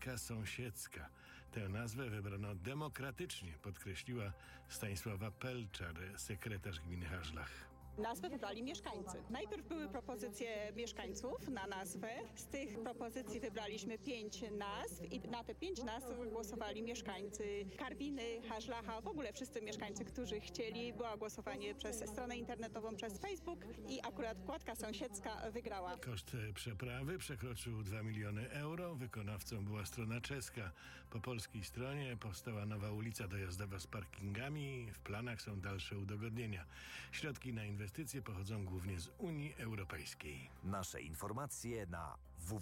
Kładka Sąsiedzka. Tę nazwę wybrano demokratycznie, podkreśliła Stanisława Pelczar, sekretarz gminy Hażlach. Nazwę wybrali mieszkańcy. Najpierw były propozycje mieszkańców na nazwę. Z tych propozycji wybraliśmy 5 nazw i na te 5 nazw głosowali mieszkańcy Karwiny, Hażlacha, w ogóle wszyscy mieszkańcy, którzy chcieli. Było głosowanie przez stronę internetową, przez Facebook i akurat Kładka Sąsiedzka wygrała. Koszt przeprawy przekroczył 2 miliony euro. Wykonawcą była strona czeska. Po polskiej stronie powstała nowa ulica dojazdowa z parkingami. W planach są dalsze udogodnienia. Środki na inwestycje pochodzą głównie z Unii Europejskiej. Nasze informacje na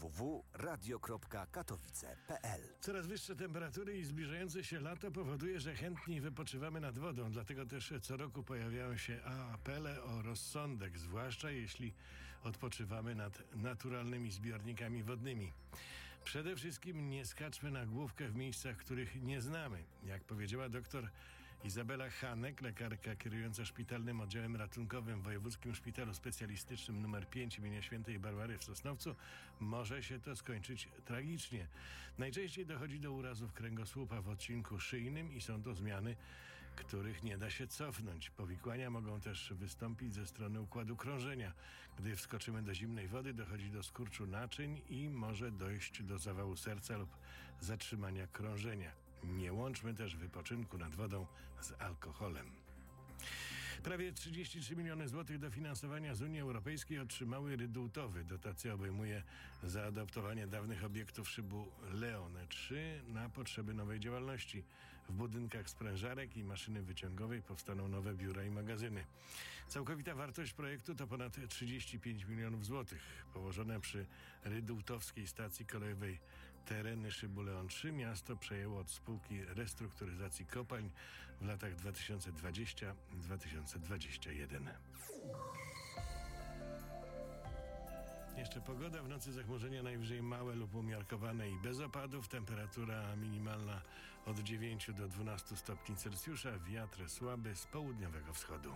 www.radio.katowice.pl. Coraz wyższe temperatury i zbliżające się lato powoduje, że chętniej wypoczywamy nad wodą. Dlatego też co roku pojawiają się apele o rozsądek, zwłaszcza jeśli odpoczywamy nad naturalnymi zbiornikami wodnymi. Przede wszystkim nie skaczmy na główkę w miejscach, których nie znamy. Jak powiedziała dr Izabela Hanek, lekarka kierująca szpitalnym oddziałem ratunkowym w Wojewódzkim Szpitalu Specjalistycznym nr 5 im. Świętej Barbary w Sosnowcu, może się to skończyć tragicznie. Najczęściej dochodzi do urazów kręgosłupa w odcinku szyjnym i są to zmiany, których nie da się cofnąć. Powikłania mogą też wystąpić ze strony układu krążenia. Gdy wskoczymy do zimnej wody, dochodzi do skurczu naczyń i może dojść do zawału serca lub zatrzymania krążenia. Nie łączmy też wypoczynku nad wodą z alkoholem. Prawie 33 miliony złotych dofinansowania z Unii Europejskiej otrzymały Rydultowy. Dotacja obejmuje zaadaptowanie dawnych obiektów szybu Leon 3 na potrzeby nowej działalności. W budynkach sprężarek i maszyny wyciągowej powstaną nowe biura i magazyny. Całkowita wartość projektu to ponad 35 milionów złotych. Położone przy Rydultowskiej stacji kolejowej tereny szybu Leon 3 miasto przejęło od spółki restrukturyzacji kopalń w latach 2020-2021. Jeszcze pogoda. W nocy zachmurzenia najwyżej małe lub umiarkowane i bez opadów. Temperatura minimalna od 9 do 12 stopni Celsjusza. Wiatr słaby z południowego wschodu.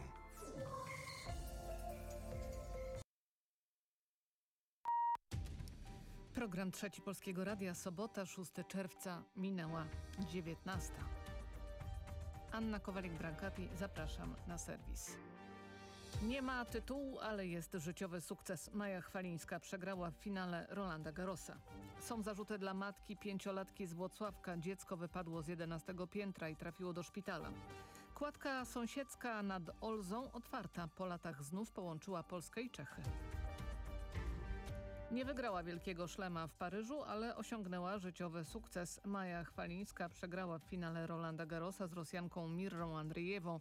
Program Trzeci Polskiego Radia, sobota, 6 czerwca, minęła 19. Anna Kowalik-Brankati, zapraszam na serwis. Nie ma tytułu, ale jest życiowy sukces. Maja Chwalińska przegrała w finale Rolanda Garrosa. Są zarzuty dla matki 5-latki z Włocławka. Dziecko wypadło z 11 piętra i trafiło do szpitala. Kładka Sąsiedzka nad Olzą otwarta. Po latach znów połączyła Polskę i Czechy. Nie wygrała Wielkiego Szlema w Paryżu, ale osiągnęła życiowy sukces. Maja Chwalińska przegrała w finale Rolanda Garrosa z Rosjanką Mirrą Andrzejewą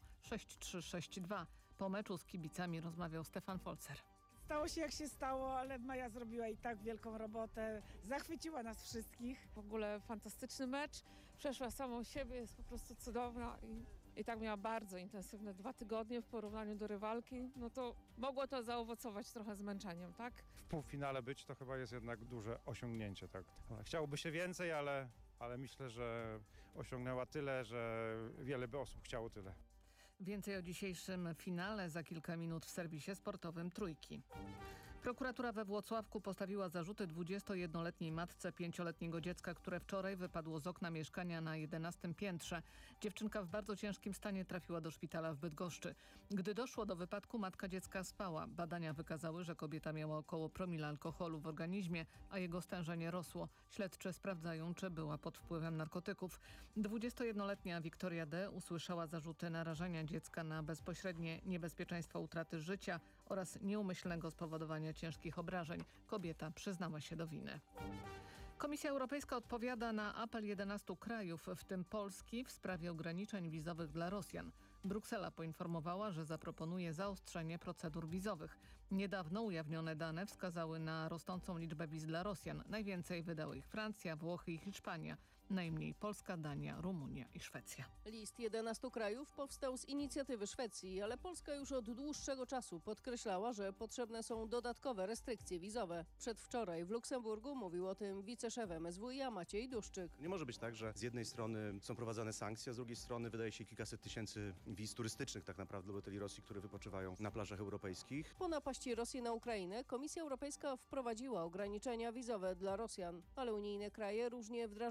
6-3, 6-2. Po meczu z kibicami rozmawiał Stefan Folzer. Stało się jak się stało, ale Maja zrobiła i tak wielką robotę. Zachwyciła nas wszystkich. W ogóle fantastyczny mecz. Przeszła samą siebie, jest po prostu cudowna i tak miała bardzo intensywne 2 tygodnie w porównaniu do rywalki. No to mogło to zaowocować trochę zmęczeniem, tak? W półfinale być to chyba jest jednak duże osiągnięcie, tak. Chciałoby się więcej, ale myślę, że osiągnęła tyle, że wiele by osób chciało tyle. Więcej o dzisiejszym finale za kilka minut w serwisie sportowym Trójki. Prokuratura we Włocławku postawiła zarzuty 21-letniej matce 5-letniego dziecka, które wczoraj wypadło z okna mieszkania na 11 piętrze. Dziewczynka w bardzo ciężkim stanie trafiła do szpitala w Bydgoszczy. Gdy doszło do wypadku, matka dziecka spała. Badania wykazały, że kobieta miała około promila alkoholu w organizmie, a jego stężenie rosło. Śledczy sprawdzają, czy była pod wpływem narkotyków. 21-letnia Wiktoria D. usłyszała zarzuty narażenia dziecka na bezpośrednie niebezpieczeństwo utraty życia oraz nieumyślnego spowodowania ciężkich obrażeń. Kobieta przyznała się do winy. Komisja Europejska odpowiada na apel 11 krajów, w tym Polski, w sprawie ograniczeń wizowych dla Rosjan. Bruksela poinformowała, że zaproponuje zaostrzenie procedur wizowych. Niedawno ujawnione dane wskazały na rosnącą liczbę wiz dla Rosjan. Najwięcej wydały ich Francja, Włochy i Hiszpania. Najmniej Polska, Dania, Rumunia i Szwecja. List 11 krajów powstał z inicjatywy Szwecji, ale Polska już od dłuższego czasu podkreślała, że potrzebne są dodatkowe restrykcje wizowe. Przedwczoraj w Luksemburgu mówił o tym wiceszef MSWiA Maciej Duszczyk. Nie może być tak, że z jednej strony są prowadzone sankcje, a z drugiej strony wydaje się kilkaset tysięcy wiz turystycznych tak naprawdę dla obywateli Rosji, które wypoczywają na plażach europejskich. Po napaści Rosji na Ukrainę Komisja Europejska wprowadziła ograniczenia wizowe dla Rosjan, ale unijne kraje różnie wdrażają